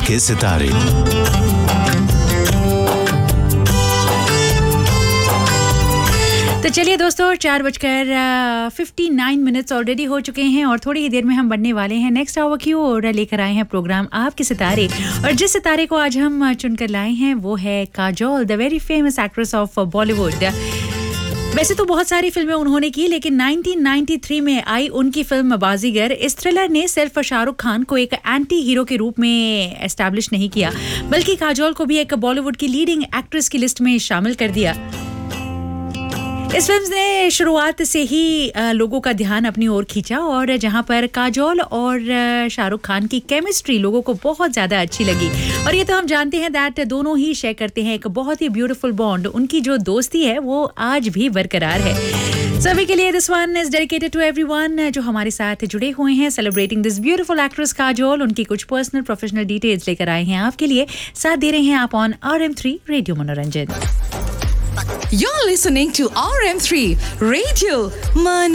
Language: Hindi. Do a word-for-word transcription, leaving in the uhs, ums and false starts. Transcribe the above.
आपके सितारे। तो चलिए दोस्तों, चार बजकर फिफ्टी नाइन मिनट्स ऑलरेडी हो चुके हैं और थोड़ी ही देर में हम बढ़ने वाले हैं नेक्स्ट आवर की ओर। लेकर आए हैं प्रोग्राम आपके सितारे, और जिस सितारे को आज हम चुनकर लाए हैं वो है Kajol, the very famous actress of Bollywood. वैसे तो बहुत सारी फिल्में उन्होंने की, लेकिन नाइनटीन नाइंटी थ्री में आई उनकी फिल्म बाजीगर। इस थ्रिलर ने सिर्फ शाहरुख खान को एक एंटी हीरो के रूप में एस्टैब्लिश नहीं किया, बल्कि काजोल को भी एक बॉलीवुड की लीडिंग एक्ट्रेस की लिस्ट में शामिल कर दिया। इस फिल्म ने शुरुआत से ही लोगों का ध्यान अपनी ओर खींचा, और जहां पर काजोल और शाहरुख खान की केमिस्ट्री लोगों को बहुत ज़्यादा अच्छी लगी। और ये तो हम जानते हैं दैट दोनों ही शेयर करते हैं एक बहुत ही ब्यूटीफुल बॉन्ड। उनकी जो दोस्ती है वो आज भी बरकरार है। सभी के लिए this one is dedicated to everyone जो हमारे साथ जुड़े हुए हैं, celebrating this beautiful actress Kajol. उनकी कुछ पर्सनल प्रोफेशनल डिटेल्स लेकर आए हैं आपके लिए। साथ दे रहे हैं आप on R M three radio मनोरंजन। You're listening to R M three Radio Man